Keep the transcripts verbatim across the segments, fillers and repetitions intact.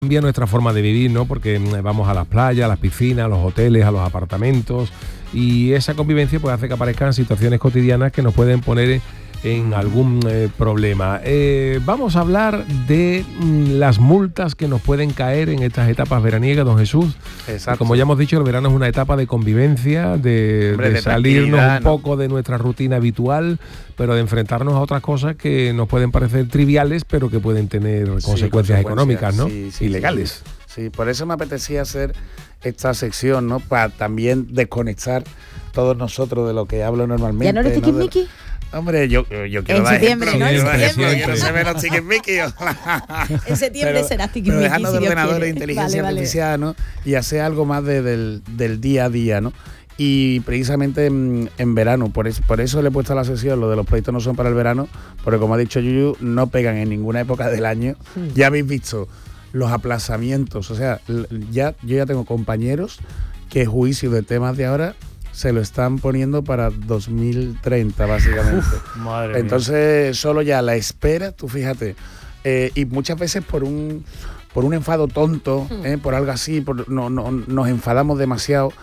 Cambia nuestra forma de vivir, ¿no? Porque vamos a las playas, a las piscinas, a los hoteles, a los apartamentos, y esa convivencia pues hace que aparezcan situaciones cotidianas que nos pueden poner en algún eh, problema. Eh, vamos a hablar de mm, las multas que nos pueden caer en estas etapas veraniegas, don Jesús. Exacto. Como ya hemos dicho, el verano es una etapa de convivencia, de, Hombre, de, de salirnos un ¿no? poco de nuestra rutina habitual, pero de enfrentarnos a otras cosas que nos pueden parecer triviales, pero que pueden tener Sí, consecuencias, consecuencias económicas, ¿no? sí, sí, y legales. Sí, sí, por eso me apetecía hacer esta sección, ¿no? Para también desconectar todos nosotros de lo que hablo normalmente. ¿Ya no eres tiquismiqui? Hombre, yo, yo quiero En dar septiembre, ejemplo, ¿no? En quiero dar ejemplo, septiembre. quiero ser menos tiquismiqui. En septiembre Pero- serás Pero tiquismiqui, dejando si de Dios ordenadores, quiere. inteligencia Vale, vale. artificial, ¿no? Y hacer algo más de- del, del día a día, ¿no? Y precisamente en, en verano, por eso, por eso le he puesto a la sesión lo de los proyectos no son para el verano, porque como ha dicho Yuyu, no pegan en ninguna época del año. Mm. Ya habéis visto los aplazamientos, o sea, l- ya yo ya tengo compañeros que juicio de temas de ahora se lo están poniendo para dos mil treinta, básicamente. Madre Entonces, solo ya la espera, tú fíjate, eh, y muchas veces por un por un enfado tonto, eh, por algo así, por, no, no, nos enfadamos demasiado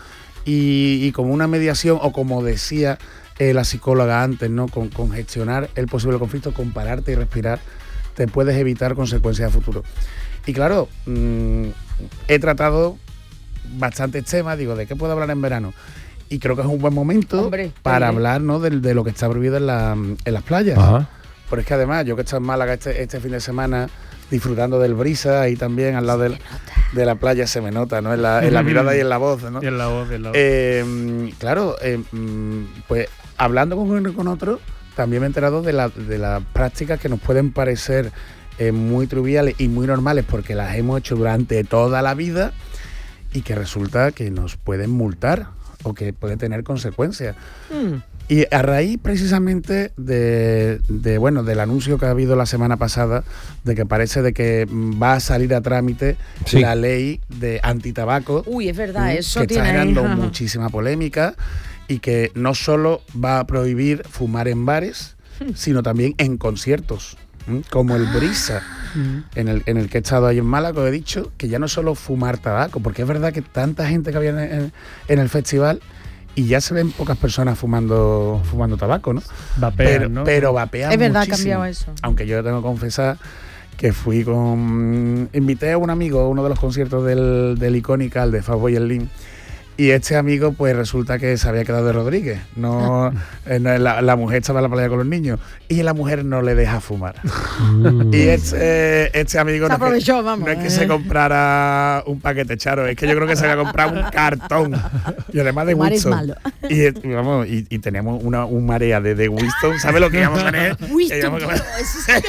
y, y como una mediación, o como decía eh, la psicóloga antes, ¿no? Con, con gestionar el posible conflicto, con pararte y respirar, te puedes evitar consecuencias a futuro. Y claro, mmm, he tratado bastantes temas, digo, ¿de qué puedo hablar en verano? Y creo que es un buen momento Hombre, para sí. hablar, ¿no? de, de lo que está prohibido en, la, en las playas. Ajá. Pero es que además, yo que he estado en Málaga este, este fin de semana disfrutando del brisa, ahí también al lado del- de la playa se me nota, ¿no? En la, en la mirada y en la voz, ¿no? Y en la voz, en la voz. Eh, claro, eh, mm, pues hablando con uno y con otro, también me he enterado de, la, de las prácticas que nos pueden parecer eh, muy triviales y muy normales porque las hemos hecho durante toda la vida y que resulta que nos pueden multar o que puede tener consecuencias. Mm. Y a raíz precisamente de, de, bueno, del anuncio que ha habido la semana pasada de que parece de que va a salir a trámite Sí. la ley de antitabaco, Uy, es verdad, ¿m? eso que tiene está generando ajá. muchísima polémica y que no solo va a prohibir fumar en bares, sino también en conciertos, ¿m? como el Brisa, en el, en el que he estado ahí en Málaga, he dicho que ya no es solo fumar tabaco, porque es verdad que tanta gente que había en, en- en el festival y ya se ven pocas personas fumando fumando tabaco, ¿no? Vapean, pero, ¿no? pero vapean Es verdad, ha muchísimo. cambiado eso. Aunque yo tengo que confesar que fui con... Invité a un amigo a uno de los conciertos del, del Icónica, el de Fatboy Slim, y este amigo pues resulta que se había quedado de Rodríguez. No, eh, no, la, la mujer estaba en la playa con los niños y la mujer no le deja fumar. Y este, este amigo Se no es, que, aprovechó, vamos, no es que eh. se comprara un paquete charo, es que yo creo que se había comprado un cartón. Y además de Fumar es Winston. malo. Y, eh, y vamos, y, y teníamos una un marea de, de Winston. ¿Sabes lo que íbamos a tener? Winston, Íbamos a- tío, eso sí.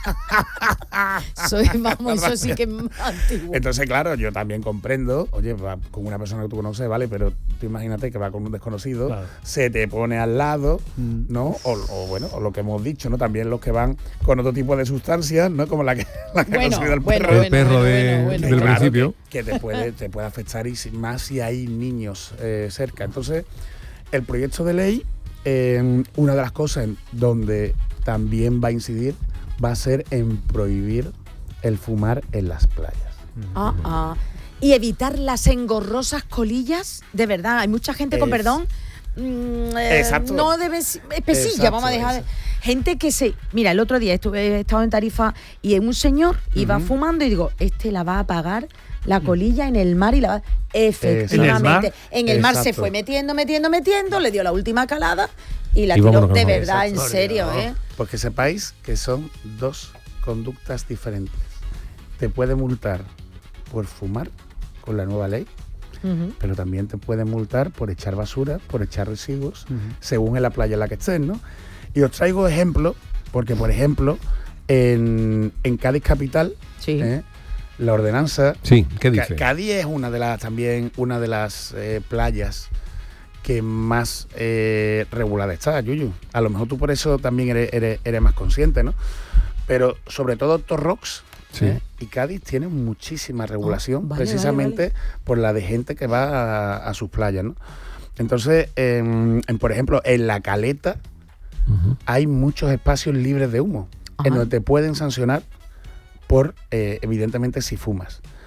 Soy, vamos, eso sí que es más antiguo. Entonces, claro, yo también comprendo, oye, va con una persona que tú conoces, ¿vale? Pero tú imagínate que va con un desconocido, Claro. se te pone al lado, Mm. ¿no? O, o, bueno, o lo que hemos dicho, ¿no? También los que van con otro tipo de sustancias, ¿no? Como la que, la que ha Bueno, consumido el bueno, perro. El perro de- bueno, bueno. del Claro, principio. Que, que te puede, te puede afectar y si- más si hay niños eh, cerca. Entonces, el proyecto de ley, eh, una de las cosas en donde también va a incidir va a ser en prohibir el fumar en las playas. Ah, ah. Y evitar las engorrosas colillas, de verdad, hay mucha gente con Es- perdón. mm, eh, Exacto. No debe ser espesilla, Exacto, vamos a dejar. exacto. Gente que se. Mira, el otro día estuve, he estado en Tarifa y un señor iba Ujú. fumando y digo, este la va a pagar la colilla en el mar y la va. Efectivamente. En el mar se Exacto. fue metiendo, metiendo, metiendo, le dio la última calada y la Y tiró. vámonos, De vámonos. verdad, en Exacto. serio, No, ¿eh? Porque sepáis que son dos conductas diferentes. Te puede multar por fumar con la nueva ley, Ujú. pero también te puede multar por echar basura, por echar residuos, Ujú. según en la playa en la que estés, ¿no? Y os traigo ejemplos, porque por ejemplo, en, en Cádiz capital, Sí. ¿eh? la ordenanza... Sí, ¿qué Ca- dice? Cádiz es una de las también una de las eh, playas que más eh, regulada está, Yuyu. A lo mejor tú por eso también eres, eres, eres más consciente, ¿no? Pero sobre todo Torrox Sí. ¿eh? y Cádiz tienen muchísima regulación, vale, precisamente vale, por la de gente que va a, a sus playas, ¿no? Entonces, en, en, por ejemplo, en La Caleta Ujú. hay muchos espacios libres de humo, Ajá. en donde te pueden sancionar por, eh, evidentemente, si fumas.